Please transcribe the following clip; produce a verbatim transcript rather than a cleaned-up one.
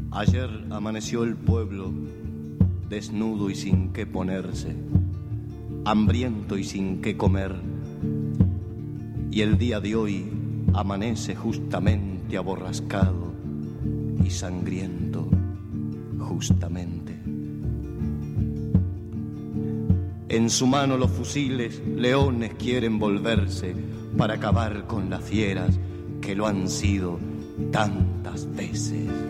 Ayer amaneció el pueblo desnudo y sin qué ponerse, hambriento y sin qué comer, y el día de hoy amanece justamente aborrascado y sangriento, justamente. En su mano los fusiles, leones quieren volverse para acabar con las fieras que lo han sido tantas veces.